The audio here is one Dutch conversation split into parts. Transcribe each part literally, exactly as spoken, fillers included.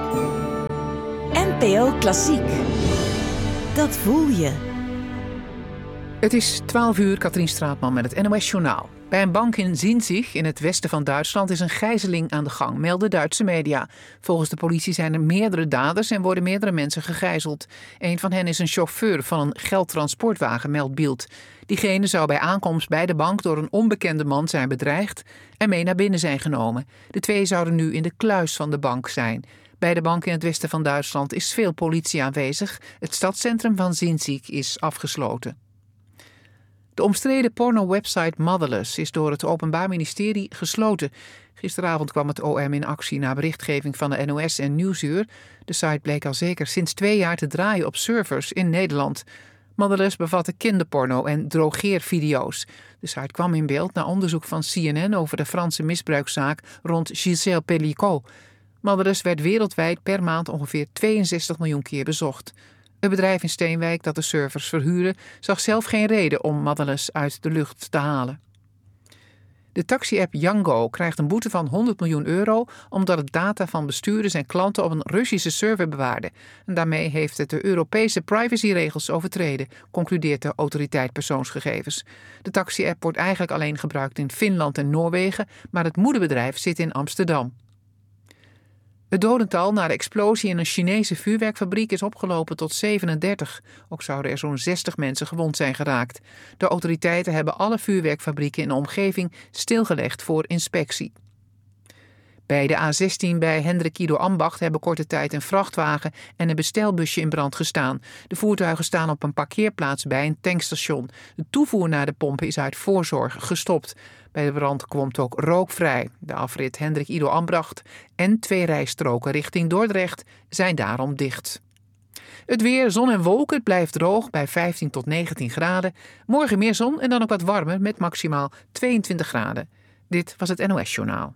N P O Klassiek. Dat voel je. Het is twaalf uur, Katrien Straatman met het N O S-journaal. Bij een bank in Zinzig, in het westen van Duitsland, is een gijzeling aan de gang, melden Duitse media. Volgens de politie zijn er meerdere daders en worden meerdere mensen gegijzeld. Een van hen is een chauffeur van een geldtransportwagen, meldt Bild. Diegene zou bij aankomst bij de bank door een onbekende man zijn bedreigd en mee naar binnen zijn genomen. De twee zouden nu in de kluis van de bank zijn. Bij de bank in het westen van Duitsland is veel politie aanwezig. Het stadscentrum van Zinzig is afgesloten. De omstreden porno-website Motherless is door het Openbaar Ministerie gesloten. Gisteravond kwam het O M in actie na berichtgeving van de N O S en Nieuwsuur. De site bleek al zeker sinds twee jaar te draaien op servers in Nederland. Motherless bevatte kinderporno en drogeervideo's. De site kwam in beeld na onderzoek van C N N over de Franse misbruikzaak rond Gisèle Pelicot. Motherless werd wereldwijd per maand ongeveer tweeënzestig miljoen keer bezocht. Het bedrijf in Steenwijk dat de servers verhuurde zag zelf geen reden om Motherless uit de lucht te halen. De taxi-app Yango krijgt een boete van honderd miljoen euro omdat het data van bestuurders en klanten op een Russische server bewaarde. En daarmee heeft het de Europese privacyregels overtreden, concludeert de autoriteit persoonsgegevens. De taxi-app wordt eigenlijk alleen gebruikt in Finland en Noorwegen, maar het moederbedrijf zit in Amsterdam. Het dodental na de explosie in een Chinese vuurwerkfabriek is opgelopen tot zevenendertig. Ook zouden er zo'n zestig mensen gewond zijn geraakt. De autoriteiten hebben alle vuurwerkfabrieken in de omgeving stilgelegd voor inspectie. Bij de A zestien bij Hendrik Ido Ambacht hebben korte tijd een vrachtwagen en een bestelbusje in brand gestaan. De voertuigen staan op een parkeerplaats bij een tankstation. De toevoer naar de pompen is uit voorzorg gestopt. Bij de brand komt ook rook vrij. De afrit Hendrik Ido Ambacht en twee rijstroken richting Dordrecht zijn daarom dicht. Het weer, zon en wolken, het blijft droog bij vijftien tot negentien graden. Morgen meer zon en dan ook wat warmer met maximaal tweeëntwintig graden. Dit was het N O S-journaal.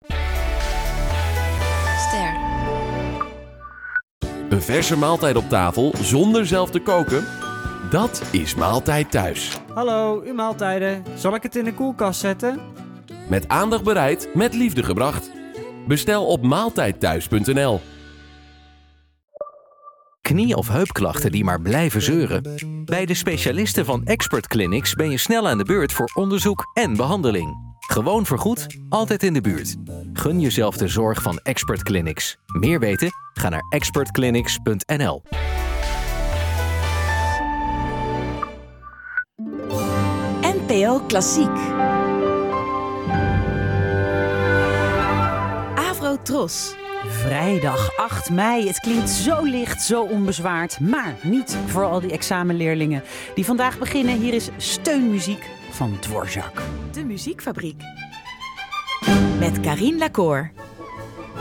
Ster. Een verse maaltijd op tafel zonder zelf te koken? Dat is Maaltijd Thuis. Hallo, uw maaltijden. Zal ik het in de koelkast zetten? Met aandacht bereid, met liefde gebracht. Bestel op maaltijdthuis punt n l. Knie- of heupklachten die maar blijven zeuren? Bij de specialisten van Expert Clinics ben je snel aan de beurt voor onderzoek en behandeling. Gewoon vergoed, altijd in de buurt. Gun jezelf de zorg van Expert Clinics. Meer weten? Ga naar expert clinics punt n l. N P O Klassiek. Avro Tros. Vrijdag acht mei. Het klinkt zo licht, zo onbezwaard. Maar niet voor al die examenleerlingen die vandaag beginnen. Hier is steunmuziek van Dvorak. De Muziekfabriek. Met Karine Lacour.